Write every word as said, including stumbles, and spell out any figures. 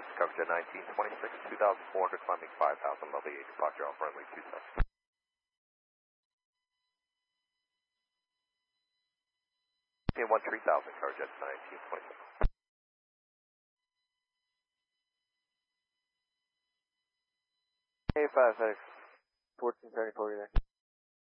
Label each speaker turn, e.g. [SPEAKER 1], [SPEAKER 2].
[SPEAKER 1] Jets, coverage at nineteen twenty-six, two thousand four hundred, climbing five thousand, level eight, departure off runway two seven. Okay, one three thousand, coverage at nineteen twenty-six.
[SPEAKER 2] A five six, fourteen seventy-four there.